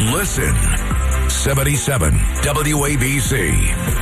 Listen. 77 WABC.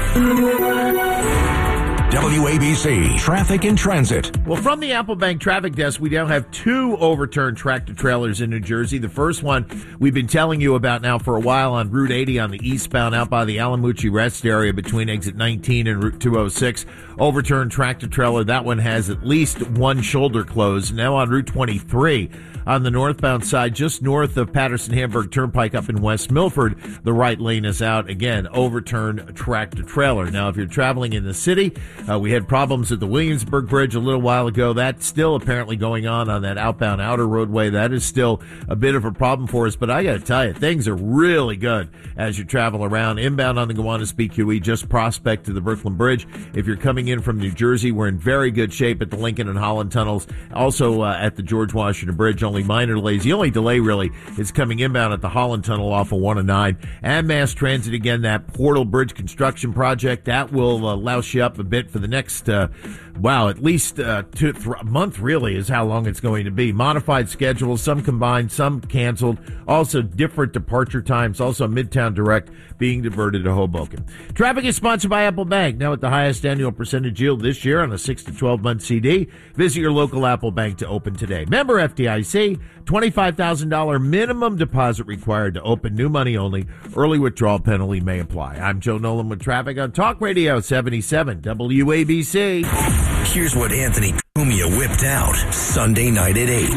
WABC Traffic and Transit. Well, from the Apple Bank traffic desk, we now have 2 overturned tractor-trailers in New Jersey. The first one we've been telling you about now for a while on Route 80 on the eastbound out by the Alamucci Rest area between exit 19 and Route 206. Overturned tractor-trailer. That one has at least one shoulder closed. Now on Route 23 on the northbound side, just north of Patterson-Hamburg Turnpike up in West Milford, the right lane is out. Again, overturned tractor-trailer. Now, if you're traveling in the city, we had problems at the Williamsburg Bridge a little while ago. That's still apparently going on that outbound outer roadway. That is still a bit of a problem for us. But I got to tell you, things are really good as you travel around. Inbound on the Gowanus BQE, just prospect to the Brooklyn Bridge. If you're coming in from New Jersey, we're in very good shape at the Lincoln and Holland tunnels. Also at the George Washington Bridge, only minor delays. The only delay really is coming inbound at the Holland Tunnel off of 109. And mass transit, again, that Portal Bridge construction project, that will louse you up a bit for the next, at least a month really is how long it's going to be. Modified schedules, some combined, some canceled. Also different departure times. Also Midtown Direct being diverted to Hoboken. Traffic is sponsored by Apple Bank. Now at the highest annual percentage yield this year on a 6 to 12 month CD. Visit your local Apple Bank to open today. Member FDIC, $25,000 minimum deposit required to open, new money only. Early withdrawal penalty may apply. I'm Joe Nolan with traffic on Talk Radio 77 WABC. Here's what Anthony Cumia whipped out Sunday night at 8.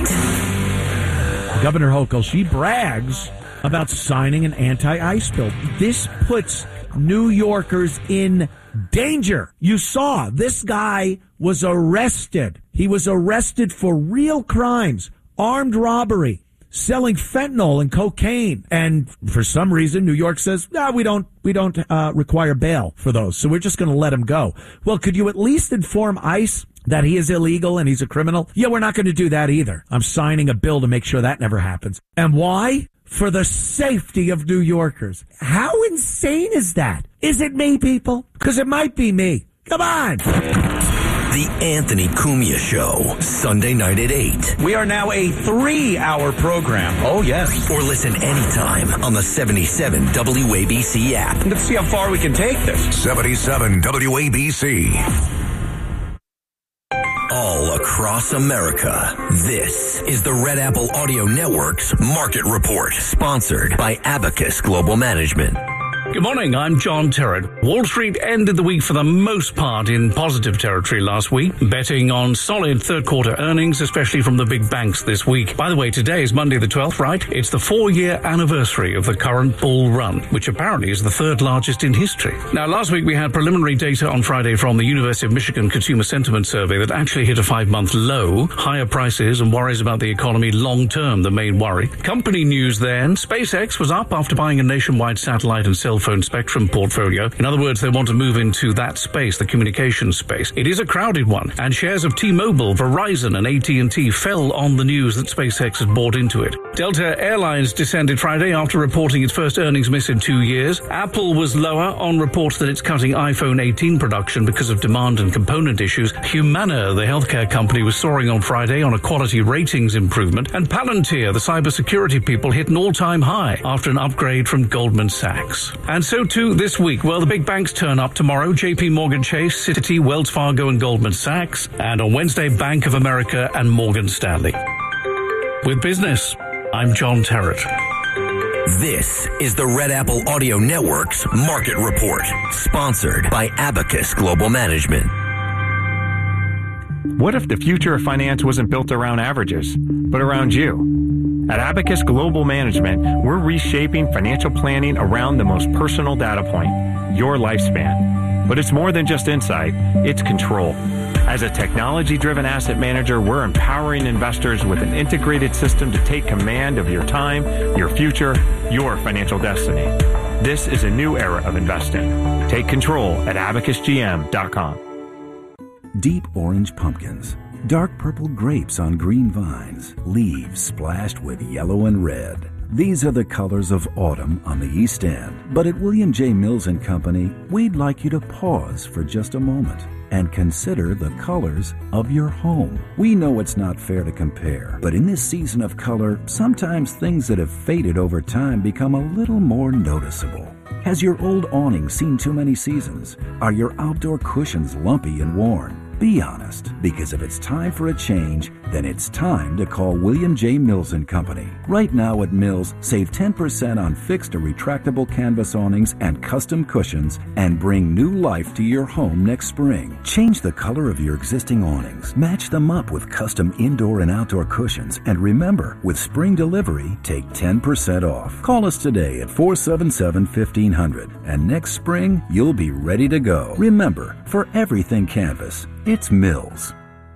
Governor Hochul, she brags about signing an anti-ICE bill. This puts New Yorkers in danger. You saw this guy was arrested. He was arrested for real crimes, armed robbery, selling fentanyl and cocaine. And for some reason, New York says, no, we don't require bail for those. So we're just going to let him go. Well, could you at least inform ICE that he is illegal and he's a criminal? Yeah, we're not going to do that either. I'm signing a bill to make sure that never happens. And why? For the safety of New Yorkers. How insane is that? Is it me, people? Because it might be me. Come on. The Anthony Cumia Show, Sunday night at 8. We are now a 3-hour program. Oh, yes. Or listen anytime on the 77 WABC app. Let's see how far we can take this. 77 WABC. All across America, this is the Red Apple Audio Network's Market Report, sponsored by Abacus Global Management. Good morning, I'm John Terrett. Wall Street ended the week for the most part in positive territory last week, betting on solid third-quarter earnings, especially from the big banks this week. By the way, today is Monday the 12th, right? It's the 4-year anniversary of the current bull run, which apparently is the third largest in history. Now, last week we had preliminary data on Friday from the University of Michigan Consumer Sentiment Survey that actually hit a 5-month low. Higher prices and worries about the economy long-term, the main worry. Company news then. SpaceX was up after buying a nationwide satellite and cell phone spectrum portfolio. In other words, they want to move into that space, the communications space. It is a crowded one, and shares of T-Mobile, Verizon, and AT&T fell on the news that SpaceX had bought into it. Delta Airlines descended Friday after reporting its first earnings miss in 2 years. Apple was lower on reports that it's cutting iPhone 18 production because of demand and component issues. Humana, the healthcare company, was soaring on Friday on a quality ratings improvement. And Palantir, the cybersecurity people, hit an all-time high after an upgrade from Goldman Sachs. And so too this week. Well, the big banks turn up tomorrow. JP Morgan Chase, Citi, Wells Fargo, and Goldman Sachs. And on Wednesday, Bank of America and Morgan Stanley. With business, I'm John Terrett. This is the Red Apple Audio Network's Market Report, sponsored by Abacus Global Management. What if the future of finance wasn't built around averages, but around you? At Abacus Global Management, we're reshaping financial planning around the most personal data point, your lifespan. But it's more than just insight, it's control. As a technology-driven asset manager, we're empowering investors with an integrated system to take command of your time, your future, your financial destiny. This is a new era of investing. Take control at abacusgm.com. Deep orange pumpkins, dark purple grapes on green vines, leaves splashed with yellow and red. These are the colors of autumn on the East End. But at William J. Mills & Company, we'd like you to pause for just a moment and consider the colors of your home. We know it's not fair to compare, but in this season of color, sometimes things that have faded over time become a little more noticeable. Has your old awning seen too many seasons? Are your outdoor cushions lumpy and worn? Be honest, because if it's time for a change, then it's time to call William J. Mills & Company. Right now at Mills, save 10% on fixed or retractable canvas awnings and custom cushions and bring new life to your home next spring. Change the color of your existing awnings, match them up with custom indoor and outdoor cushions, and remember, with spring delivery, take 10% off. Call us today at 477-1500, and next spring, you'll be ready to go. Remember, for everything canvas, it's Mills.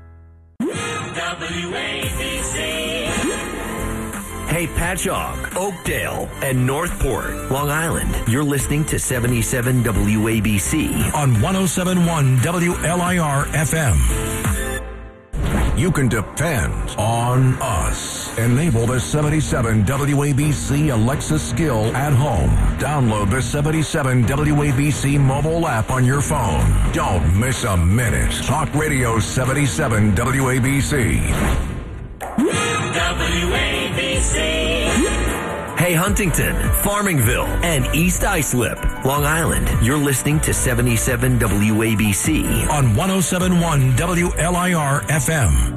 Hey, Patchogue, Oakdale, and Northport, Long Island. You're listening to 77 WABC on 107.1 WLIR FM. You can depend on us. Enable the 77 WABC Alexa skill at home. Download the 77 WABC mobile app on your phone. Don't miss a minute. Talk Radio 77 WABC. WABC. Hey, Huntington, Farmingville, and East Islip, Long Island. You're listening to 77 WABC on 107.1 WLIR FM.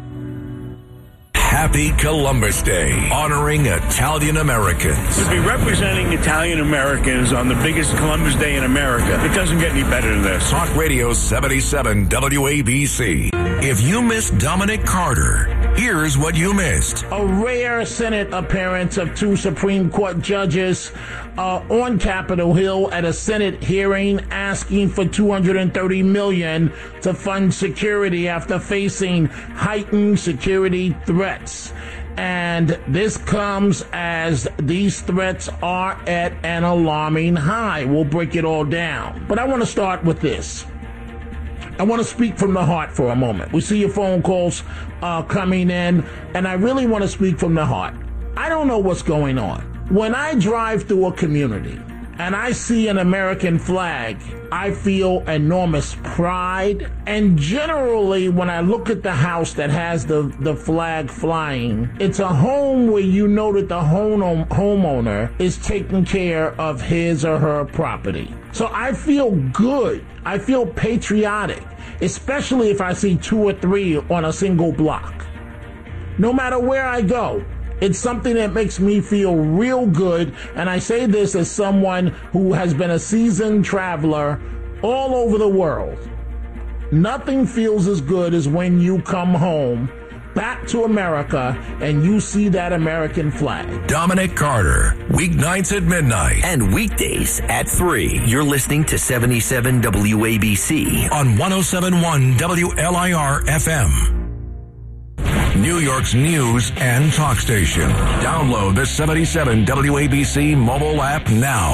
Happy Columbus Day, honoring Italian Americans. To be representing Italian Americans on the biggest Columbus Day in America, it doesn't get any better than this. Talk Radio 77 WABC. If you missed Dominic Carter, here's what you missed. A rare Senate appearance of two Supreme Court judges on Capitol Hill at a Senate hearing asking for $230 million to fund security after facing heightened security threats. And this comes as these threats are at an alarming high. We'll break it all down. But I want to start with this. I want to speak from the heart for a moment. We see your phone calls coming in, and I really want to speak from the heart. I don't know what's going on. When I drive through a community and I see an American flag, I feel enormous pride. And generally, when I look at the house that has the flag flying, it's a home where you know that the homeowner is taking care of his or her property. So I feel good. I feel patriotic, especially if I see two or three on a single block. No matter where I go, it's something that makes me feel real good, and I say this as someone who has been a seasoned traveler all over the world. Nothing feels as good as when you come home back to America and you see that American flag. Dominic Carter, weeknights at midnight and weekdays at 3. You're listening to 77 WABC on 107.1 WLIR FM. New York's news and talk station. Download the 77 WABC mobile app now.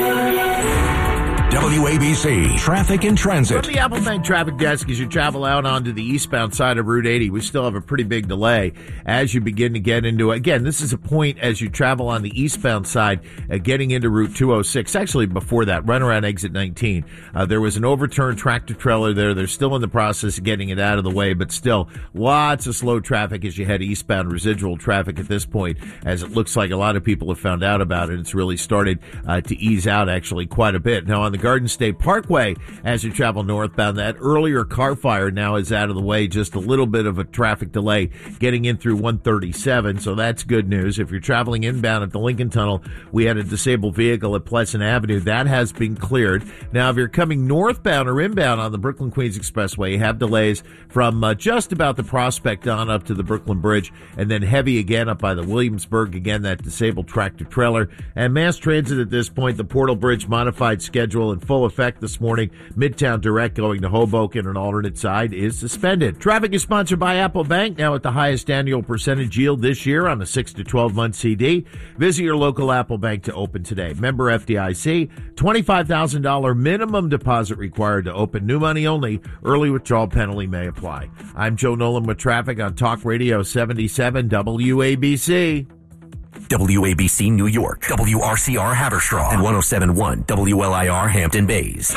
WABC Traffic and Transit. From the Apple Bank traffic desk, as you travel out onto the eastbound side of Route 80, we still have a pretty big delay as you begin to get into, again, this is a point as you travel on the eastbound side, getting into Route 206. Actually, before that, run around exit 19. There was an overturned tractor trailer there. They're still in the process of getting it out of the way, but still lots of slow traffic as you head eastbound, residual traffic at this point, as it looks like a lot of people have found out about it. It's really started to ease out actually quite a bit. Now on the Garden State Parkway, as you travel northbound, that earlier car fire now is out of the way. Just a little bit of a traffic delay getting in through 137, so that's good news. If you're traveling inbound at the Lincoln Tunnel, we had a disabled vehicle at Pleasant Avenue. That has been cleared. Now, if you're coming northbound or inbound on the Brooklyn-Queens Expressway, you have delays from just about the Prospect on up to the Brooklyn Bridge, and then heavy again up by the Williamsburg, again, that disabled tractor trailer. And mass transit at this point, the Portal Bridge modified schedule in full effect this morning. Midtown Direct going to Hoboken, an alternate side is suspended. Traffic is sponsored by Apple Bank, now at the highest annual percentage yield this year on a 6 to 12 month CD. Visit your local Apple Bank to open today. Member FDIC, $25,000 minimum deposit required to open. New money only. Early withdrawal penalty may apply. I'm Joe Nolan with traffic on Talk Radio 77 WABC. WABC New York, WRCR Haverstraw, and 107.1 WLIR Hampton Bays.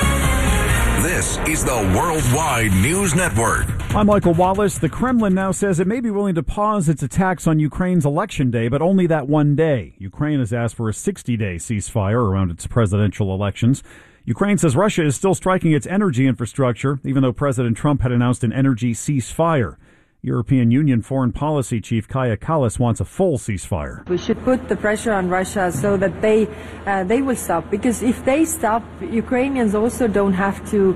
This is the Worldwide News Network. I'm Michael Wallace. The Kremlin now says it may be willing to pause its attacks on Ukraine's election day, but only that one day. Ukraine has asked for a 60-day ceasefire around its presidential elections. Ukraine says Russia is still striking its energy infrastructure, even though President Trump had announced an energy ceasefire. European Union Foreign Policy Chief Kaja Kallas wants a full ceasefire. We should put the pressure on Russia so that they will stop. Because if they stop, Ukrainians also don't have to,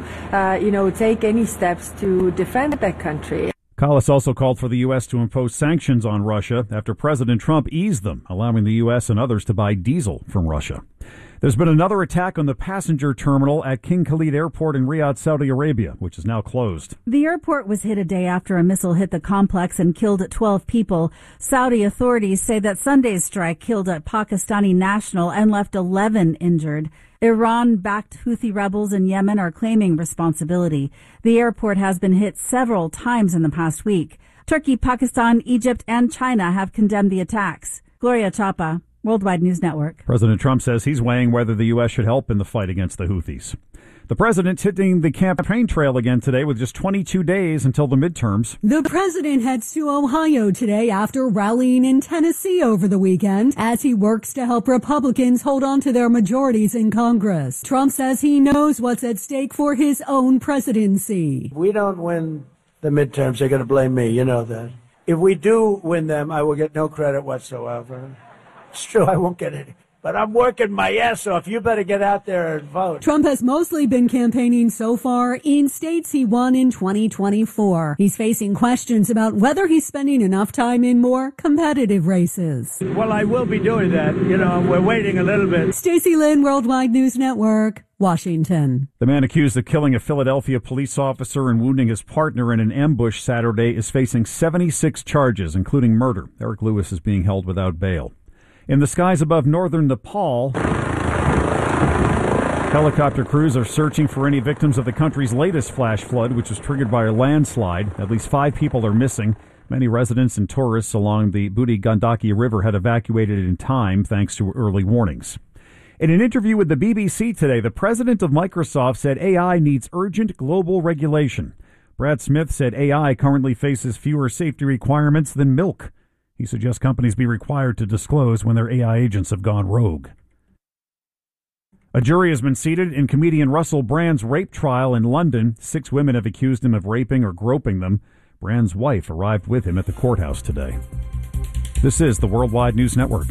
take any steps to defend their country. Kallas also called for the U.S. to impose sanctions on Russia after President Trump eased them, allowing the U.S. and others to buy diesel from Russia. There's been another attack on the passenger terminal at King Khalid Airport in Riyadh, Saudi Arabia, which is now closed. The airport was hit a day after a missile hit the complex and killed 12 people. Saudi authorities say that Sunday's strike killed a Pakistani national and left 11 injured. Iran-backed Houthi rebels in Yemen are claiming responsibility. The airport has been hit several times in the past week. Turkey, Pakistan, Egypt, and China have condemned the attacks. Gloria Chapa, Worldwide News Network. President Trump says he's weighing whether the U.S. should help in the fight against the Houthis. The president's hitting the campaign trail again today with just 22 days until the midterms. The president heads to Ohio today after rallying in Tennessee over the weekend as he works to help Republicans hold on to their majorities in Congress. Trump says he knows what's at stake for his own presidency. If we don't win the midterms, they're going to blame me. You know that. If we do win them, I will get no credit whatsoever. It's true, I won't get any. But I'm working my ass off. You better get out there and vote. Trump has mostly been campaigning so far in states he won in 2024. He's facing questions about whether he's spending enough time in more competitive races. Well, I will be doing that. We're waiting a little bit. Stacey Lynn, Worldwide News Network, Washington. The man accused of killing a Philadelphia police officer and wounding his partner in an ambush Saturday is facing 76 charges, including murder. Eric Lewis is being held without bail. In the skies above northern Nepal, helicopter crews are searching for any victims of the country's latest flash flood, which was triggered by a landslide. At least 5 people are missing. Many residents and tourists along the Budi Gandaki River had evacuated in time thanks to early warnings. In an interview with the BBC today, the president of Microsoft said AI needs urgent global regulation. Brad Smith said AI currently faces fewer safety requirements than milk. He suggests companies be required to disclose when their AI agents have gone rogue. A jury has been seated in comedian Russell Brand's rape trial in London. 6 women have accused him of raping or groping them. Brand's wife arrived with him at the courthouse today. This is the Worldwide News Network.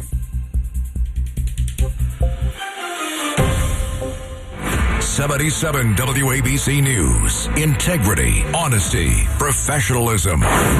'77 WABC News. Integrity, honesty, professionalism.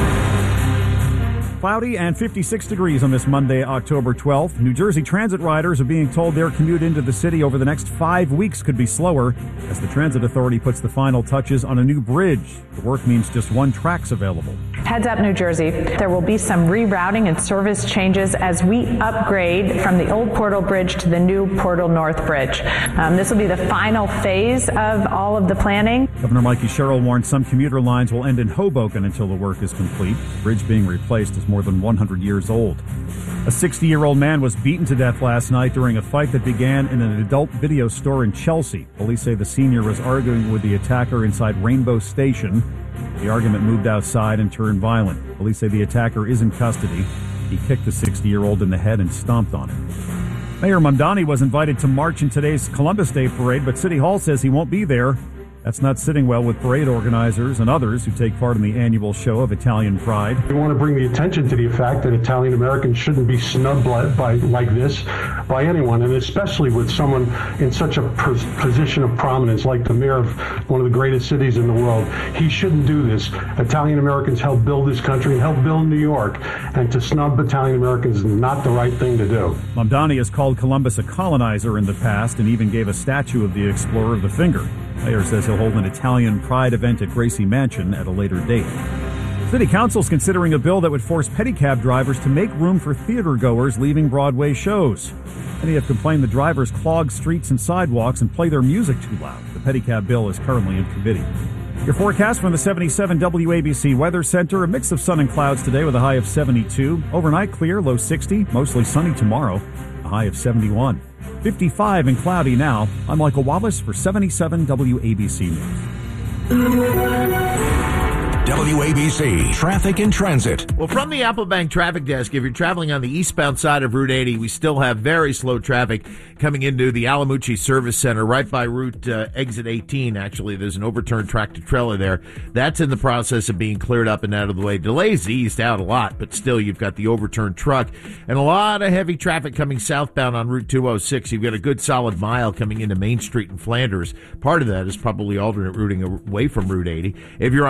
Cloudy and 56 degrees on this Monday, October 12th. New Jersey Transit riders are being told their commute into the city over the next 5 weeks could be slower as the Transit Authority puts the final touches on a new bridge. The work means just 1 track's available. Heads up, New Jersey. There will be some rerouting and service changes as we upgrade from the old Portal Bridge to the new Portal North Bridge. This will be the final phase of all of the planning. Governor Mikey Sherrill warned some commuter lines will end in Hoboken until the work is complete. The bridge being replaced is more than 100 years old. A 60-year-old man was beaten to death last night during a fight that began in an adult video store in Chelsea. Police say the senior was arguing with the attacker inside Rainbow Station. The argument moved outside and turned violent. Police say the attacker is in custody. He kicked the 60-year-old in the head and stomped on him. Mayor Mamdani was invited to march in today's Columbus Day parade, but City Hall says he won't be there. That's not sitting well with parade organizers and others who take part in the annual show of Italian Pride. We want to bring the attention to the fact that Italian Americans shouldn't be snubbed like this by anyone, and especially with someone in such a position of prominence like the mayor of one of the greatest cities in the world. He shouldn't do this. Italian Americans helped build this country and helped build New York, and to snub Italian Americans is not the right thing to do. Mamdani has called Columbus a colonizer in the past and even gave a statue of the explorer of the finger. Mayor says he'll hold an Italian Pride event at Gracie Mansion at a later date. City Council's considering a bill that would force pedicab drivers to make room for theater goers leaving Broadway shows. Many have complained the drivers clog streets and sidewalks and play their music too loud. The pedicab bill is currently in committee. Your forecast from the 77 WABC Weather Center. A mix of sun and clouds today with a high of 72. Overnight clear, low 60. Mostly sunny tomorrow, a high of 71. 55 and cloudy now. I'm Michael Wallace for 77 WABC News. WABC Traffic and Transit. Well, from the Applebank Traffic Desk, if you're traveling on the eastbound side of Route 80, we still have very slow traffic coming into the Alamucci Service Center right by Route exit 18. Actually, there's an overturned tractor-trailer there. That's in the process of being cleared up and out of the way. Delays eased out a lot, but still you've got the overturned truck and a lot of heavy traffic coming southbound on Route 206. You've got a good solid mile coming into Main Street in Flanders. Part of that is probably alternate routing away from Route 80. If you're